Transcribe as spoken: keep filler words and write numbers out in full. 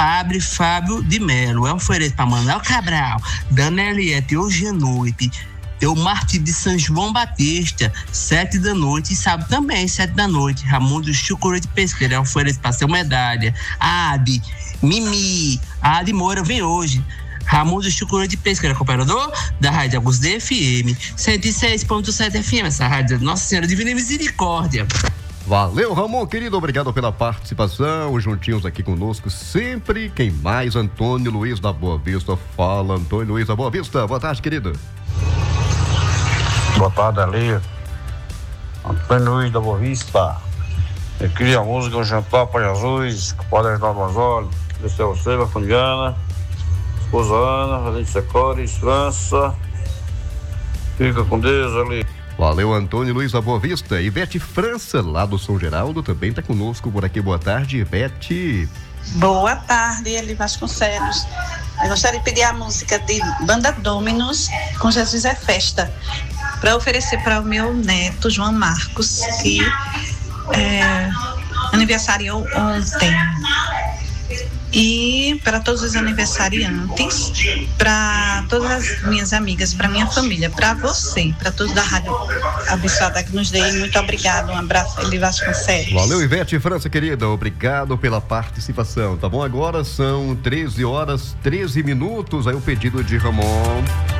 Padre Fábio de Melo. Eu ofereço para Manuel Cabral, Dana Eliette, hoje à noite. Eu Martírio de São João Batista, sete da noite, e sábado também, sete da noite. Raimundo Chucuru de Pesqueira, eu ofereço para seu medalha. Adi, Mimi, a Adi Moura vem hoje. Raimundo Chucuru de Pesqueira, cooperador da Rádio Augusto D F M, cento e seis ponto sete F M, essa rádio Nossa Senhora Divina Misericórdia. Valeu, Ramon, querido, obrigado pela participação, juntinhos aqui conosco sempre. Quem mais? Antônio Luiz da Boa Vista. Fala, Antônio Luiz da Boa Vista. Boa tarde, querido. Boa tarde, Ali. Antônio Luiz da Boa Vista. Eu queria a música O Jantar para Jesus, que pode ajudar mais olhos. Esse é você, Bafundiana, esposa Ana, Valência Cores, França. Fica com Deus, Ali. Valeu, Antônio Luiz da Boa Vista. Ivete França, lá do São Geraldo, também está conosco por aqui. Boa tarde, Ivete. Boa tarde, Eli Vasconcelos. Eu gostaria de pedir a música de Banda Dominus, com Jesus é Festa, para oferecer para o meu neto, João Marcos, que é, aniversariou ontem. E para todos os aniversariantes, para todas as minhas amigas, para minha família, para você, para todos da Rádio Abençoada que nos dê, muito obrigado, um abraço, Eli Vasconcelos. Valeu, Ivete França, querida, obrigado pela participação, tá bom? Agora são treze horas, treze minutos, aí o pedido de Ramon.